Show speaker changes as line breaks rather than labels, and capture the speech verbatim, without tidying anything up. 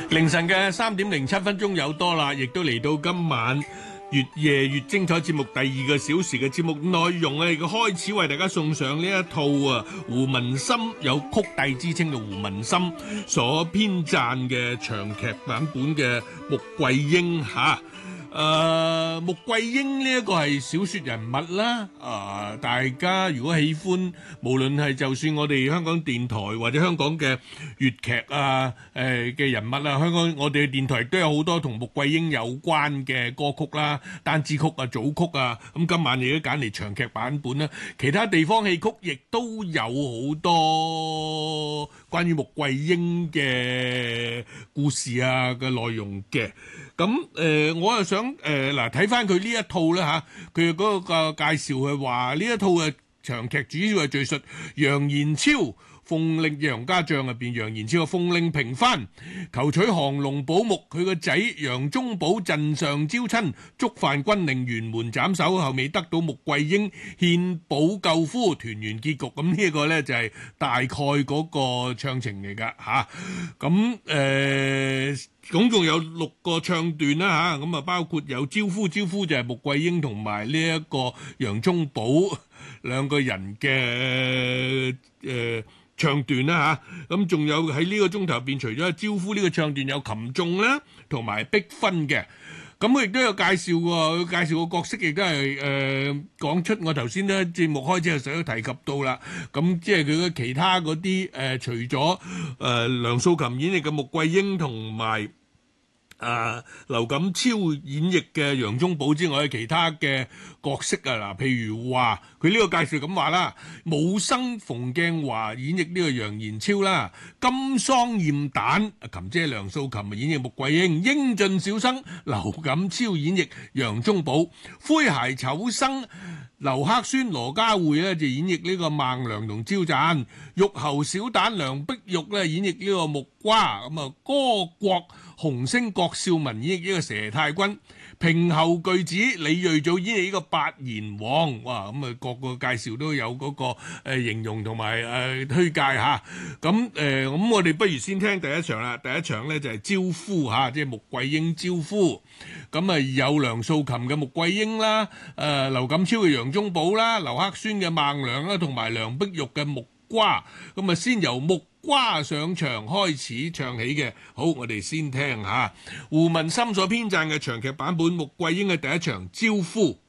凌晨嘅三點零七分鐘有多啦，亦都嚟到今晚越夜越精彩節目第二個小時嘅節目內容啊！亦開始為大家送上呢一套啊胡文森有曲帝之稱嘅胡文森所編撰嘅長劇版本嘅《穆桂英》嚇。誒、呃、穆桂英呢一個係小說人物啦，啊、呃、大家如果喜歡，無論係就算我哋香港電台或者香港嘅粵劇啊，誒嘅人物啊，香港我哋嘅電台亦都有好多同穆桂英有關嘅歌曲啦、單支曲啊、組曲啊，咁今晚亦都揀嚟長劇版本啦。其他地方戲曲亦都有好多關於穆桂英嘅故事啊嘅內容嘅。咁誒、呃，我又想誒嗱睇翻佢呢一套啦嚇，佢嗰個介紹係話呢一套嘅長劇主要係敘述楊延超奉令楊家將入邊楊延超嘅奉令平番，求取降龍寶木，佢個仔楊宗保陣上招親，觸犯軍令，轅門斬首，後尾得到穆桂英獻寶救夫，團圓結局。咁呢一個咧就係大概嗰個唱情嚟噶嚇。咁、啊、誒。呃總共有六個唱段啦嚇，咁啊包括有招夫，招夫就係穆桂英同埋呢一個楊宗保兩個人嘅誒唱段啦嚇，咁仲有喺呢個鐘頭入邊，除咗招夫呢個唱段，有琴頌啦，同埋碧芬嘅。咁佢亦都有介紹喎，佢介紹個角色亦都係誒講出我頭先咧節目開始嘅時候都提及到啦。咁即係佢嘅其他嗰啲誒，除咗誒梁素琴演繹嘅穆桂英同埋啊，劉錦超演繹嘅楊宗保之外，其他嘅角色啊，嗱，譬如話佢呢個介紹咁話啦，武生馮鏡華演繹呢個楊延超啦，金桑艷旦琴姐梁素琴演繹穆桂英，英俊小生劉錦超演繹楊宗保，詼諧丑生劉克宣羅家匯咧就演繹呢個孟良同招讚，玉喉小旦梁碧玉咧演繹呢個木瓜，咁啊歌國紅星郭少文演繹呢個佘太君，平侯巨子李瑞祖演繹呢個八賢王，哇咁啊各個介紹都有嗰個誒形容同埋誒推介嚇。咁誒咁我哋不如先聽第一場啦，第一場咧就係招夫嚇，即係穆桂英招夫。咁啊有梁素琴嘅穆桂英啦，誒劉錦超嘅楊宗保啦，劉克宣嘅孟良啦，同埋梁碧玉嘅木瓜。咁啊先由木瓜上場開始唱起嘅。好，我哋先聽下胡文森所編撰嘅長劇版本《穆桂英》嘅第一場招夫。